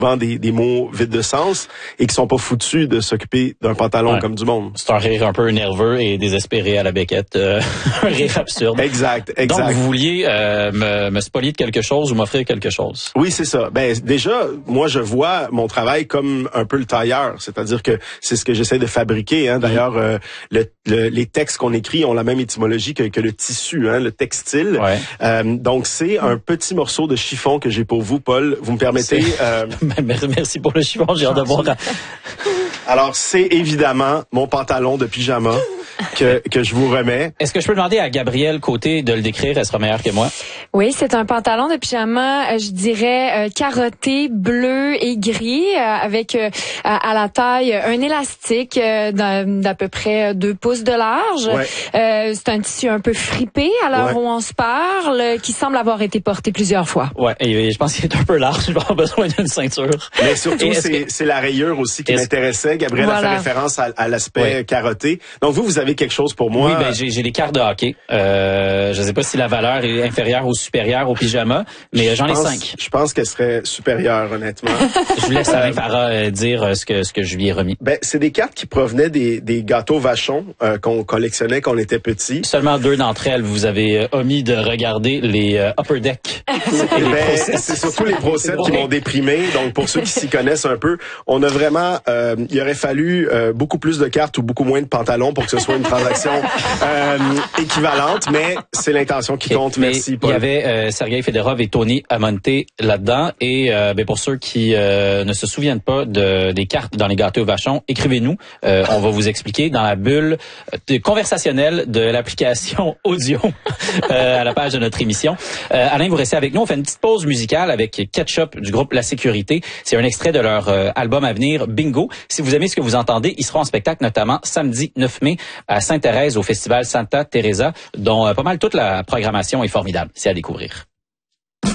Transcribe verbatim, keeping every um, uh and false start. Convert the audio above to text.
souvent des, des mots vides de sens et qui sont pas foutus de s'occuper d'un pantalon ouais. comme du monde. C'est un rire un peu nerveux et désespéré à la Beckett, euh, un rire absurde. Exact, exact. Donc vous vouliez euh, me, me spolier de quelque chose ou m'offrir quelque chose. Oui, c'est ça. Ben déjà, moi je vois mon travail comme un peu le tailleur, c'est-à-dire que c'est ce que j'essaie de fabriquer. Hein. D'ailleurs, euh, le, le, les textes qu'on écrit ont la même étymologie que, que le tissu, hein, le textile. Ouais. Euh, donc c'est un petit morceau de chiffon que j'ai pour vous, Paul. Vous me permettez? Euh... Merci pour le chiffon, j'ai hâte de voir. Alors c'est évidemment mon pantalon de pyjama. Que, que je vous remets. Est-ce que je peux demander à Gabrielle Côté de le décrire? Elle sera meilleure que moi. Oui, c'est un pantalon de pyjama, euh, je dirais, euh, carotté, bleu et gris, euh, avec euh, à la taille un élastique euh, d'à peu près deux pouces de large. Ouais. Euh, c'est un tissu un peu fripé à l'heure ouais. où on se parle, qui semble avoir été porté plusieurs fois. Ouais, et je pense qu'il est un peu large. Je vais avoir besoin d'une ceinture. Mais surtout, c'est, que... c'est la rayure aussi qui m'intéressait. Gabrielle voilà. a fait référence à, à l'aspect ouais. carotté. Donc vous, vous avez quelque chose pour moi? Oui, ben j'ai, j'ai des cartes de hockey. Euh, je sais pas si la valeur est inférieure ou supérieure au pyjama, mais j'en ai pense, cinq. Je pense qu'elle serait supérieure, honnêtement. Je vous laisse Alain Farah dire ce que ce que je lui ai remis. Ben c'est des cartes qui provenaient des, des gâteaux Vachon euh, qu'on collectionnait quand on était petit. Seulement deux d'entre elles, vous avez omis de regarder les euh, upper deck. Ben, c'est surtout les procès qui m'ont déprimé. Donc pour ceux qui s'y connaissent un peu, on a vraiment, euh, il aurait fallu euh, beaucoup plus de cartes ou beaucoup moins de pantalons pour que ce soit une transaction Euh, équivalente, mais c'est l'intention qui compte. Mais Merci, Paul. Il y avait euh, Sergei Fedorov et Tony Amonte là-dedans. Et euh, ben, pour ceux qui euh, ne se souviennent pas de, des cartes dans les gâteaux Vachon, écrivez-nous. Euh, on va vous expliquer dans la bulle de conversationnelle de l'application audio euh, à la page de notre émission. Euh, Alain, vous restez avec nous. On fait une petite pause musicale avec Ketchup du groupe La Sécurité. C'est un extrait de leur euh, album à venir, Bingo. Si vous aimez ce que vous entendez, ils seront en spectacle notamment samedi neuf mai à Sainte-Thérèse au Festival Santa Teresa, dont euh, pas mal toute la programmation est formidable. C'est à découvrir.